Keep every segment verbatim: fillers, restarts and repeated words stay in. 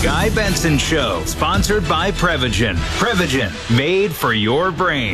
Guy Benson Show, sponsored by Prevagen. Prevagen, made for your brain.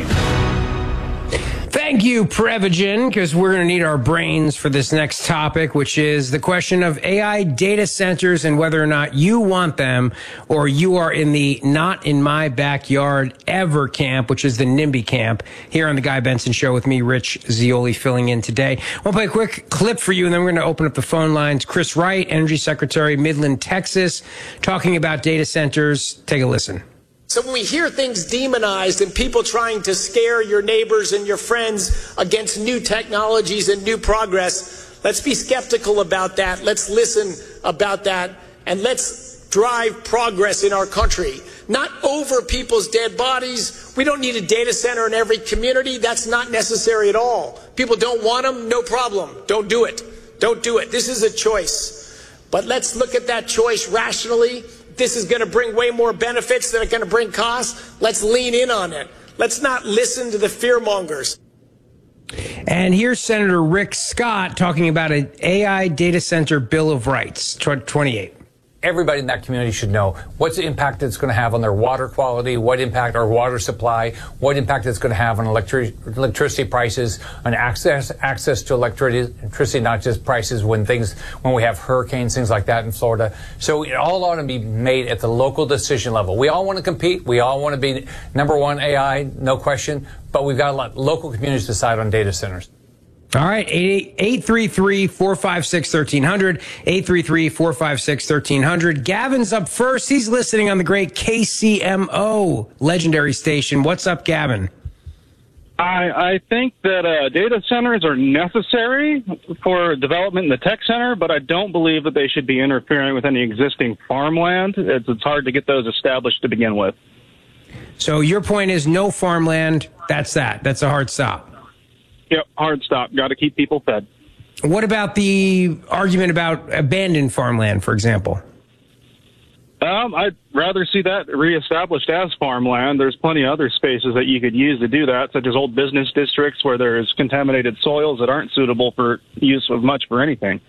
Thank you, Prevagen, because we're going to need our brains for this next topic, which is the question of A I data centers and whether or not you want them or you are in the not in my backyard ever camp, which is the NIMBY camp, here on the Guy Benson Show with me, Rich Zeoli, filling in today. I'll play a quick clip for you, and then we're going to open up the phone lines. Chris Wright, Energy Secretary, Midland, Texas, talking about data centers. Take a listen. So when we hear things demonized and people trying to scare your neighbors and your friends against new technologies and new progress, let's be skeptical about that. Let's listen about that. And let's drive progress in our country, not over people's dead bodies. We don't need a data center in every community. That's not necessary at all. People don't want them. No problem. Don't do it. Don't do it. This is a choice. But let's look at that choice rationally. This is going to bring way more benefits than it's going to bring costs. Let's lean in on it. Let's not listen to the fearmongers. And here's Senator Rick Scott talking about an A I data center Bill of Rights, twenty-eight. Everybody in that community should know what's the impact it's going to have on their water quality, what impact our water supply, what impact it's going to have on electri- electricity prices, on access access to electricity, not just prices when things when we have hurricanes, things like that in Florida. So it all ought to be made at the local decision level. We all want to compete. We all want to be number one A I, no question. But we've got to let local communities decide on data centers. All right, eight three three, four five six, one three zero zero, eight three three, four five six, one three zero zero. Gavin's up first. He's listening on the great K C M O legendary station. What's up, Gavin? I, I think that uh, data centers are necessary for development in the tech center, but I don't believe that they should be interfering with any existing farmland. It's, it's hard to get those established to begin with. So your point is no farmland. That's that. That's a hard stop. Yep, hard stop. Got to keep people fed. What about the argument about abandoned farmland, for example? Um, I'd rather see that reestablished as farmland. There's plenty of other spaces that you could use to do that, such as old business districts where there's contaminated soils that aren't suitable for use of much for anything.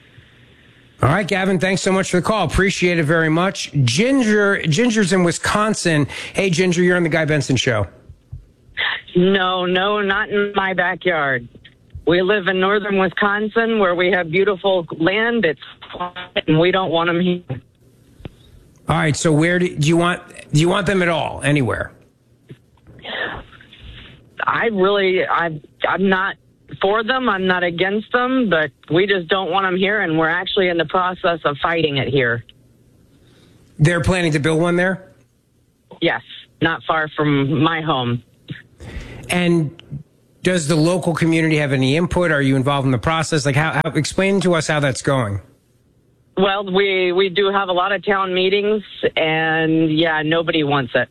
All right, Gavin, thanks so much for the call. Appreciate it very much. Ginger, Ginger's in Wisconsin. Hey, Ginger, you're on the Guy Benson Show. No, no, not in my backyard. We live in northern Wisconsin where we have beautiful land. It's quiet, and we don't want them here. All right, so where do, do you want do you want them at all? Anywhere? I really, I, I'm not for them. I'm not against them, but we just don't want them here, and we're actually in the process of fighting it here. They're planning to build one there? Yes, not far from my home. And does the local community have any input? Are you involved in the process? Like, how, how explain to us how that's going. Well, we, we do have a lot of town meetings, and, yeah, nobody wants it.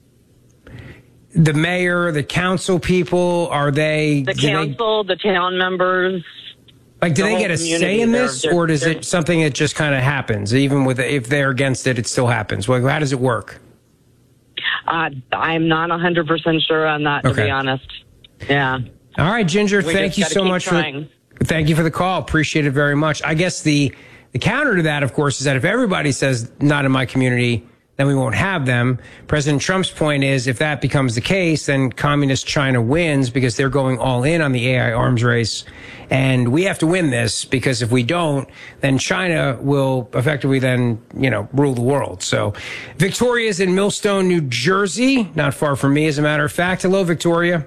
The mayor, the council people, are they... The council, they, the town members... Like, do the they get a say in this, they're, they're, or is it something that just kind of happens? Even with if they're against it, it still happens. Well, how does it work? Uh, I'm not one hundred percent sure on that, to okay. be honest. Yeah. All right, Ginger, we thank you so much trying. for thank you for the call. Appreciate it very much. I guess the the counter to that, of course, is that if everybody says not in my community, then we won't have them. President Trump's point is if that becomes the case, then communist China wins because they're going all in on the A I arms race. And we have to win this because if we don't, then China will effectively then, you know, rule the world. So Victoria's in Millstone, New Jersey, not far from me, as a matter of fact. Hello, Victoria.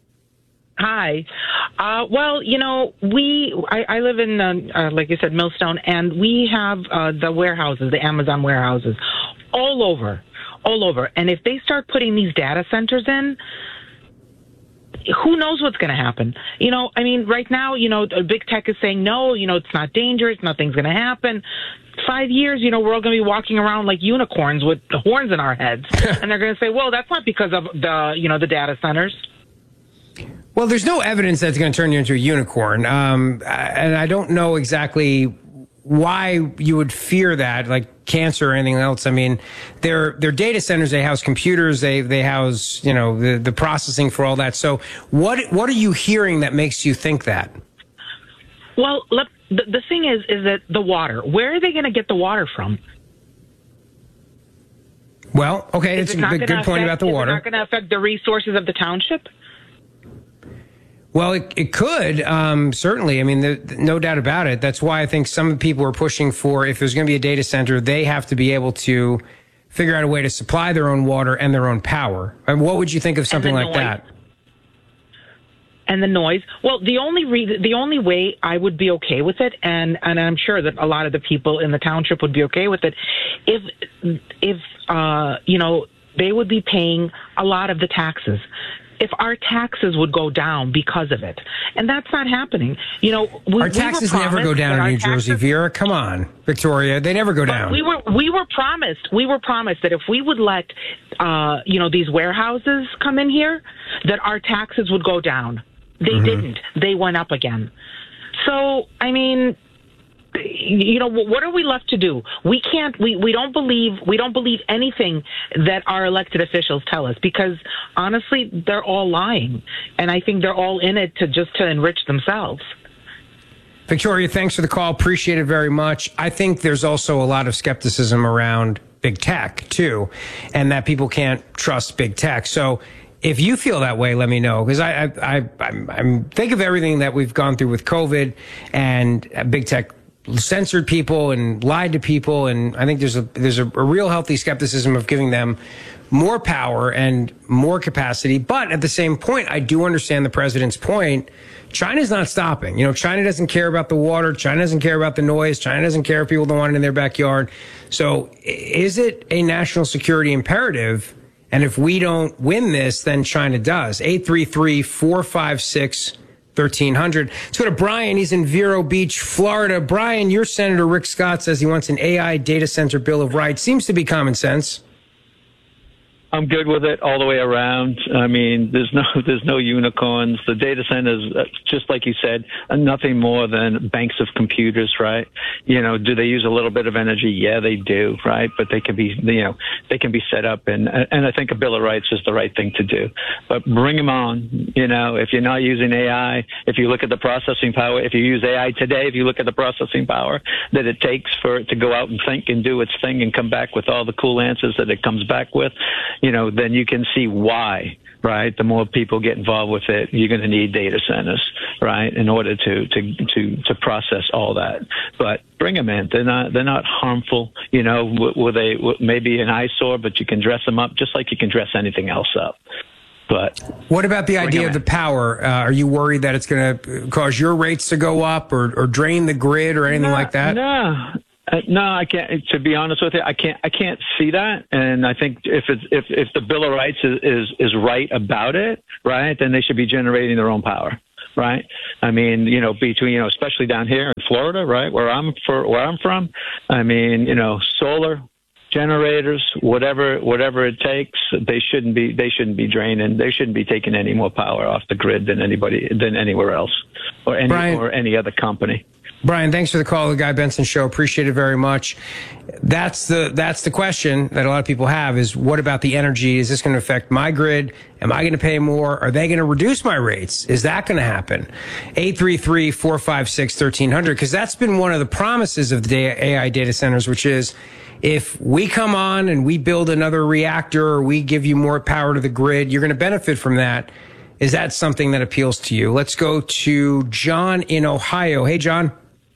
Hi. Uh, well, you know, we, I, I live in, uh, uh, like you said, Millstone, and we have uh, the warehouses, the Amazon warehouses, all over, all over. And if they start putting these data centers in, who knows what's going to happen? You know, I mean, right now, you know, big tech is saying, no, you know, it's not dangerous. Nothing's going to happen. Five years, you know, we're all going to be walking around like unicorns with the horns in our heads. And they're going to say, well, that's not because of the, you know, the data centers. Well, there's no evidence that's going to turn you into a unicorn. Um, and I don't know exactly why you would fear that, like cancer or anything else. I mean, they're, they're data centers. They house computers. They, they house, you know, the, the processing for all that. So what, what are you hearing that makes you think that? Well, look, the, the thing is, is that the water, where are they going to get the water from? Well, okay, Is it's it a not good, gonna good point affect- about the is it water. not going to affect the resources of the township? Well, it, it could, um, certainly. I mean, the, no doubt about it. That's why I think some people are pushing for, if there's going to be a data center, they have to be able to figure out a way to supply their own water and their own power. And what would you think of something like noise. that? And the noise. Well, the only re- the only way I would be okay with it, and, and I'm sure that a lot of the people in the township would be okay with it, if if uh, you know, they would be paying a lot of the taxes. If our taxes would go down because of it, and that's not happening. You know, we, Our taxes we were never go down in New taxes, Jersey, Vera. Come on, Victoria. They never go down. We were we were promised we were promised that if we would let uh, you know, these warehouses come in here, that our taxes would go down. They mm-hmm. didn't. They went up again. So, I mean, you know, what are we left to do? We can't, we, we don't believe, we don't believe anything that our elected officials tell us, because honestly, they're all lying. And I think they're all in it to just to enrich themselves. Victoria, thanks for the call. Appreciate it very much. I think there's also a lot of skepticism around big tech too, and that people can't trust big tech. So if you feel that way, let me know, because I, I, I, I'm, I'm think of everything that we've gone through with COVID, and big tech censored people and lied to people, and I think there's a there's a, a real healthy skepticism of giving them more power and more capacity. But at the same point, I do understand the president's point. China's not stopping. You know, China doesn't care about the water. China doesn't care about the noise. China doesn't care if people don't want it in their backyard. So is it a national security imperative? And if we don't win this, then China does. eight three three, four five six, one three zero zero. Let's go to Brian. He's in Vero Beach, Florida. Brian, your Senator Rick Scott says he wants an A I data center Bill of Rights. Seems to be common sense. I'm good with it all the way around. I mean, there's no there's no unicorns. The data centers, just like you said, are nothing more than banks of computers, right? You know, do they use a little bit of energy? Yeah, they do, right? But they can be, you know, they can be set up, and and I think a Bill of Rights is the right thing to do. But bring them on. You know, if you're not using A I, if you look at the processing power, if you use A I today, if you look at the processing power that it takes for it to go out and think and do its thing and come back with all the cool answers that it comes back with, you know, then you can see why, right? The more people get involved with it, you're going to need data centers, right, in order to, to, to, to process all that. But bring them in. They're not, they're not harmful. You know, will they, maybe an eyesore, but you can dress them up just like you can dress anything else up. But what about the idea of the power? Uh, are you worried that it's going to cause your rates to go up or, or drain the grid or anything no, like that? No. Uh, no, I can't. To be honest with you, I can't. I can't see that. And I think if it's if if the Bill of Rights is, is is right about it, right, then they should be generating their own power, right? I mean, you know, between you know, especially down here in Florida, right, where I'm for where I'm from. I mean, you know, solar generators, whatever whatever it takes, they shouldn't be they shouldn't be draining. They shouldn't be taking any more power off the grid than anybody than anywhere else or any Brian, or any other company. Brian, thanks for the call, the Guy Benson Show. Appreciate it very much. That's the that's the question that a lot of people have is, what about the energy? Is this going to affect my grid? Am I going to pay more? Are they going to reduce my rates? Is that going to happen? eight three three, four five six, one three zero zero, because that's been one of the promises of the A I data centers, which is if we come on and we build another reactor or we give you more power to the grid, you're going to benefit from that. Is that something that appeals to you? Let's go to John in Ohio. Hey, John.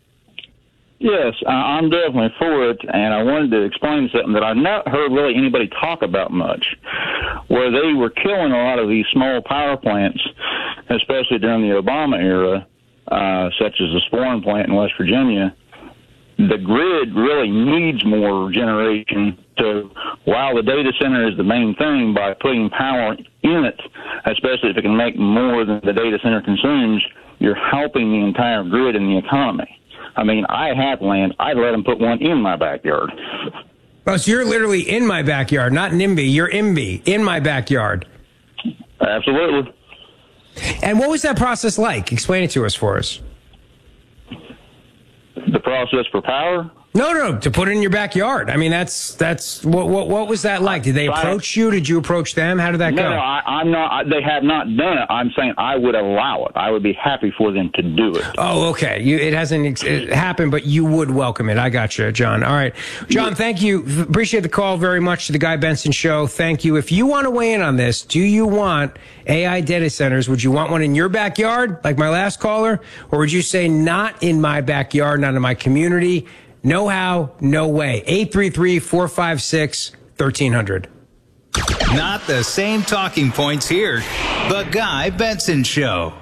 Yes, I'm definitely for it, and I wanted to explain something that I've not heard really anybody talk about much, where they were killing a lot of these small power plants, especially during the Obama era, uh, such as the Sporn plant in West Virginia. The grid really needs more generation to, while the data center is the main thing, by putting power in it, especially if it can make more than the data center consumes, you're helping the entire grid and the economy. I mean, I have land. I'd let them put one in my backyard. Oh, so you're literally in my backyard, not NIMBY. You're IMBY, in my backyard. Absolutely. And what was that process like? Explain it to us for us. The process for power? No, no, to put it in your backyard. I mean, that's that's what what, what was that like? Did they approach you? Did you approach them? How did that no, go? No, I, I'm not. I, they have not done it. I'm saying I would allow it. I would be happy for them to do it. Oh, okay. You, it hasn't it happened, but you would welcome it. I got you, John. All right, John. Thank you. Appreciate the call very much to the Guy Benson Show. Thank you. If you want to weigh in on this, do you want A I data centers? Would you want one in your backyard, like my last caller, or would you say not in my backyard, not in my community? No how, no way. eight three three, four five six, one three zero zero. Not the same talking points here. The Guy Benson Show.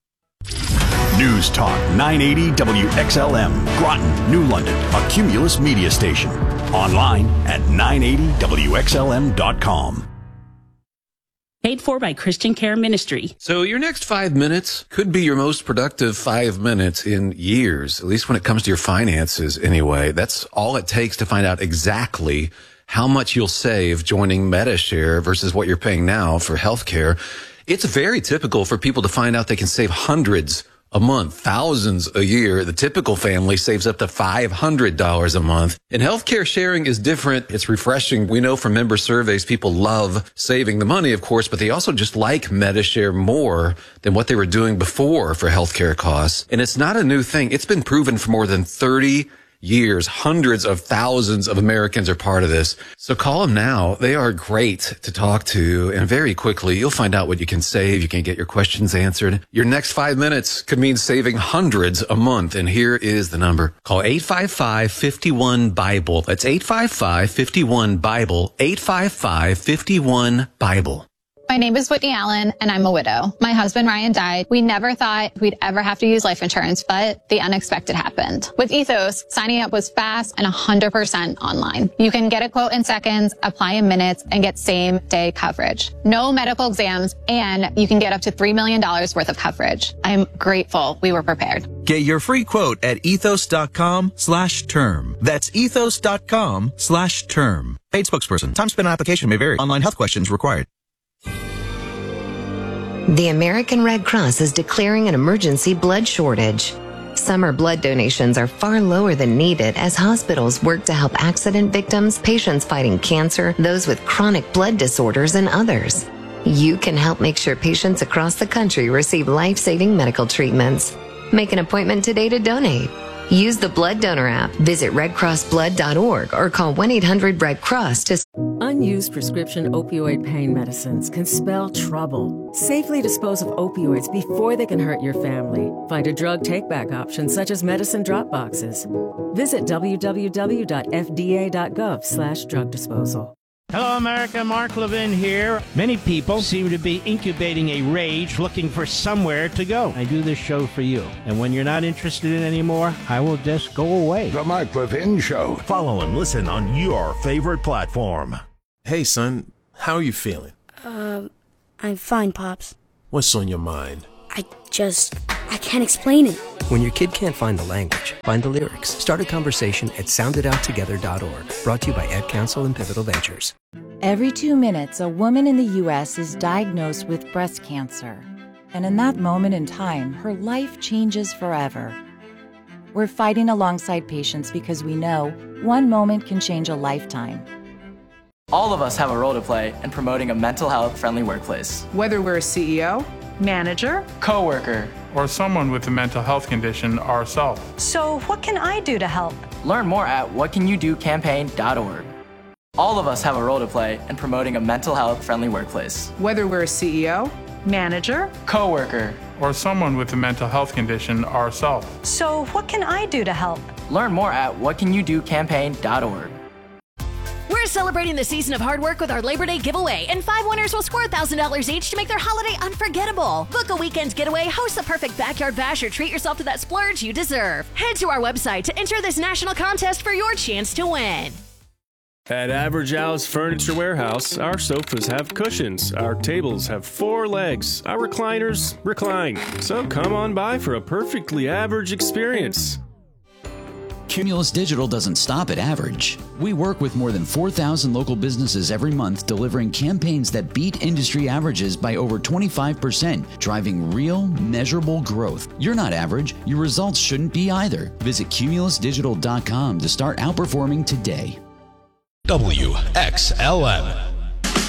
News Talk nine eighty W X L M, Groton, New London, a Cumulus media station. Online at nine eighty W X L M dot com. Paid for by Christian Care Ministry. So your next five minutes could be your most productive five minutes in years, at least when it comes to your finances anyway. That's all it takes to find out exactly how much you'll save joining Medi-Share versus what you're paying now for healthcare. It's very typical for people to find out they can save hundreds a month, thousands a year. The typical family saves up to five hundred dollars a month. And healthcare sharing is different. It's refreshing. We know from member surveys, people love saving the money, of course, but they also just like Medi-Share more than what they were doing before for healthcare costs. And it's not a new thing. It's been proven for more than thirty years. Hundreds of thousands of Americans are part of this. So call them now. They are great to talk to. And very quickly, you'll find out what you can save. You can get your questions answered. Your next five minutes could mean saving hundreds a month. And here is the number. Call eight five five, five one, Bible. That's eight five five, five one, Bible. eight five five, five one, Bible. My name is Whitney Allen, and I'm a widow. My husband, Ryan, died. We never thought we'd ever have to use life insurance, but the unexpected happened. With Ethos, signing up was fast and one hundred percent online. You can get a quote in seconds, apply in minutes, and get same-day coverage. No medical exams, and you can get up to three million dollars worth of coverage. I'm grateful we were prepared. Get your free quote at ethos.com slash term. That's ethos.com slash term. Paid spokesperson. Time spent on application may vary. Online health questions required. The American Red Cross is declaring an emergency blood shortage. Summer blood donations are far lower than needed as hospitals work to help accident victims, patients fighting cancer, those with chronic blood disorders, and others. You can help make sure patients across the country receive life-saving medical treatments. Make an appointment today to donate. Use the Blood Donor app, visit red cross blood dot org, or call one eight hundred red cross to... Unused prescription opioid pain medicines can spell trouble. Safely dispose of opioids before they can hurt your family. Find a drug take-back option such as medicine drop boxes. Visit w w w dot f d a dot gov slash drug disposal. Hello, America. Mark Levin here. Many people seem to be incubating a rage looking for somewhere to go. I do this show for you. And when you're not interested in it anymore, I will just go away. The Mark Levin Show. Follow and listen on your favorite platform. Hey, son. How are you feeling? Uh, I'm fine, Pops. What's on your mind? I just... I can't explain it. When your kid can't find the language, find the lyrics. Start a conversation at sound it out together dot org. Brought to you by Ed Council and Pivotal Ventures. Every two minutes, a woman in the U S is diagnosed with breast cancer. And in that moment in time, her life changes forever. We're fighting alongside patients because we know one moment can change a lifetime. All of us have a role to play in promoting a mental health friendly workplace. Whether we're a C E O, manager, coworker, or someone with a mental health condition ourselves. So what can I do to help? Learn more at what can you do campaign dot org. All of us have a role to play in promoting a mental health friendly workplace. Whether we're a C E O, manager, coworker, or someone with a mental health condition ourselves. So what can I do to help? Learn more at what can you do campaign dot org. We're celebrating the season of hard work with our Labor Day giveaway, and five winners will score one thousand dollars each to make their holiday unforgettable. Book a weekend getaway, host the perfect backyard bash, or treat yourself to that splurge you deserve. Head to our website to enter this national contest for your chance to win. At Average Al's Furniture Warehouse, our sofas have cushions, our tables have four legs, our recliners recline. So come on by for a perfectly average experience. Cumulus Digital doesn't stop at average. We work with more than four thousand local businesses every month, delivering campaigns that beat industry averages by over twenty-five percent, driving real, measurable growth. You're not average. Your results shouldn't be either. Visit cumulus digital dot com to start outperforming today. W X L M.